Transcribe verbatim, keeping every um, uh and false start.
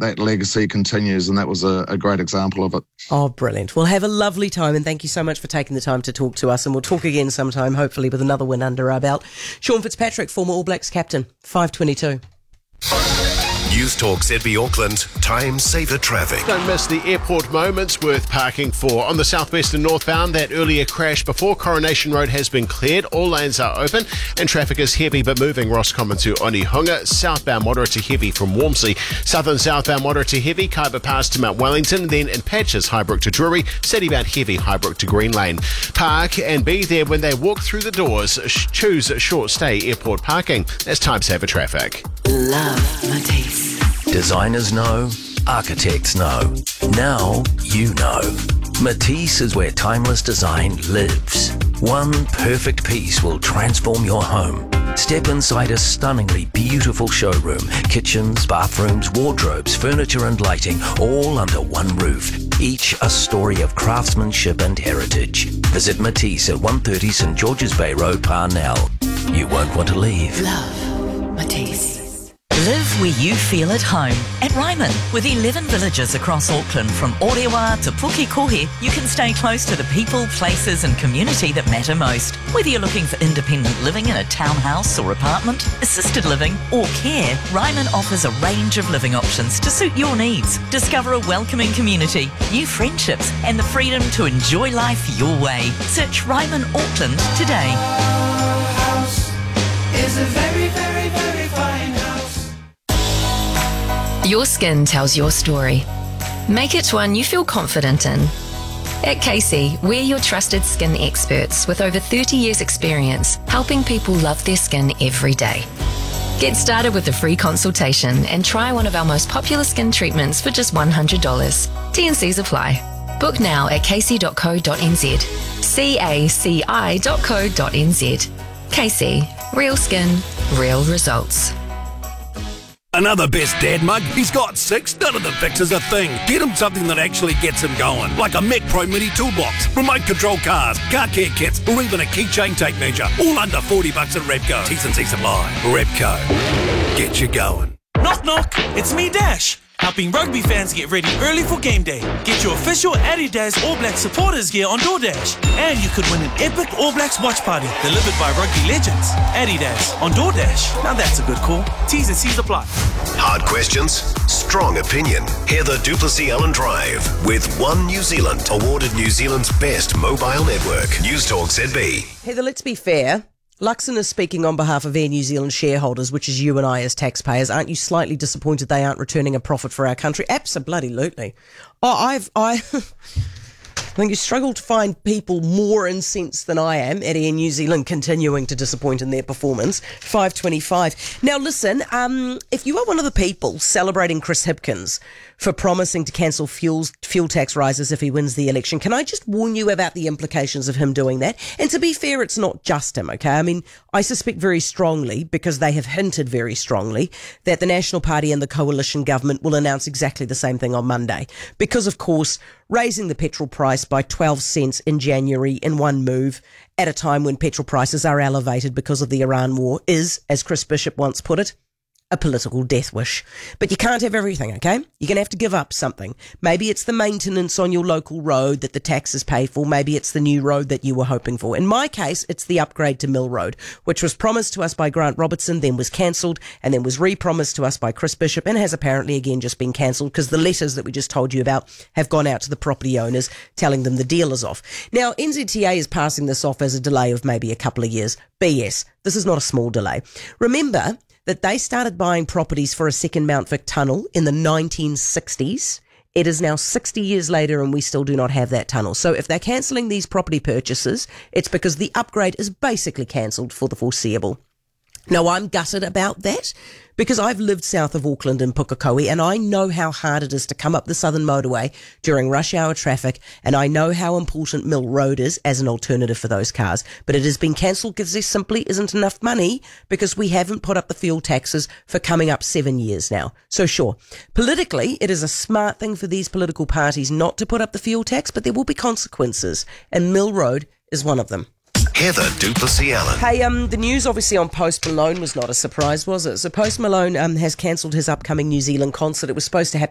that legacy continues, and that was a, a great example of it. Oh, brilliant. Well, have a lovely time, and thank you so much for taking the time to talk to us, and we'll talk again sometime, hopefully with another win under our belt. Sean Fitzpatrick, former All Blacks captain, five twenty-two. News Talk Z B Auckland, time saver traffic. Don't miss the airport moments worth parking for. On the southwest and northbound, that earlier crash before Coronation Road has been cleared. All lanes are open and traffic is heavy but moving Roscommon to Onehunga. Southbound moderate to heavy from Walmsley. Southern southbound moderate to heavy, Kaiba Pass to Mount Wellington. Then in patches, Highbrook to Drury. Citybound heavy, Highbrook to Green Lane. Park and be there when they walk through the doors. Choose short stay airport parking. That's time saver traffic. Love Matisse. Designers know, architects know. Now you know. Matisse is where timeless design lives. One perfect piece will transform your home. Step inside a stunningly beautiful showroom. Kitchens, bathrooms, wardrobes, furniture and lighting, all under one roof. Each a story of craftsmanship and heritage. Visit Matisse at one thirty St George's Bay Road, Parnell. You won't want to leave. Love Matisse. Live where you feel at home. At Ryman, with eleven villages across Auckland from Orewa to Pukekohe, you can stay close to the people, places and community that matter most. Whether you're looking for independent living in a townhouse or apartment, assisted living or care, Ryman offers a range of living options to suit your needs. Discover a welcoming community, new friendships and the freedom to enjoy life your way. Search Ryman Auckland today. House is a very, very, very fine house. Your skin tells your story. Make it one you feel confident in. At Casey, we're your trusted skin experts with over thirty years experience helping people love their skin every day. Get started with a free consultation and try one of our most popular skin treatments for just one hundred dollars. T and Cs apply. Book now at casey dot co dot n z. C A C I dot co dot n z. Casey, real skin, real results. Another best dad mug? He's got six. None of the fixes a thing. Get him something that actually gets him going. Like a Mac Pro Mini toolbox, remote control cars, car care kits, or even a keychain tape measure. All under forty bucks at Repco. T's and C's apply. Repco. Get you going. Knock knock, it's me Dash, helping rugby fans get ready early for game day. Get your official Adidas All Blacks supporters gear on DoorDash. And you could win an epic All Blacks watch party delivered by rugby legends. Adidas on DoorDash. Now that's a good call. T's and C's apply. Hard questions, strong opinion. Heather du Plessis-Allen Drive with One New Zealand, awarded New Zealand's best mobile network. News Talk Z B. Heather, let's be fair. Luxon is speaking on behalf of Air New Zealand shareholders, which is you and I as taxpayers. Aren't you slightly disappointed they aren't returning a profit for our country? Absolutely. Oh, I've, I, I think you struggle to find people more incensed than I am at Air New Zealand continuing to disappoint in their performance. five twenty-five. Now listen, um, if you are one of the people celebrating Chris Hipkins for promising to cancel fuel, fuel tax rises if he wins the election, can I just warn you about the implications of him doing that? And to be fair, it's not just him, okay? I mean, I suspect very strongly, because they have hinted very strongly, that the National Party and the coalition government will announce exactly the same thing on Monday. Because, of course, raising the petrol price by twelve cents in January in one move at a time when petrol prices are elevated because of the Iran war is, as Chris Bishop once put it, a political death wish. But you can't have everything, okay? You're going to have to give up something. Maybe it's the maintenance on your local road that the taxes pay for. Maybe it's the new road that you were hoping for. In my case, it's the upgrade to Mill Road, which was promised to us by Grant Robertson, then was cancelled, and then was re-promised to us by Chris Bishop, and has apparently again just been cancelled because the letters that we just told you about have gone out to the property owners telling them the deal is off. Now, N Z T A is passing this off as a delay of maybe a couple of years. B S. This is not a small delay. Remember that they started buying properties for a second Mount Vic tunnel in the nineteen sixties. It is now sixty years later and we still do not have that tunnel. So if they're cancelling these property purchases, it's because the upgrade is basically cancelled for the foreseeable. Now, I'm gutted about that because I've lived south of Auckland in Pukekohe and I know how hard it is to come up the southern motorway during rush hour traffic, and I know how important Mill Road is as an alternative for those cars. But it has been cancelled because there simply isn't enough money because we haven't put up the fuel taxes for coming up seven years now. So sure, politically, it is a smart thing for these political parties not to put up the fuel tax, but there will be consequences, and Mill Road is one of them. Heather du Plessis-Allen. Hey, um, the news obviously on Post Malone was not a surprise, was it? So Post Malone um, has cancelled his upcoming New Zealand concert. It was supposed to happen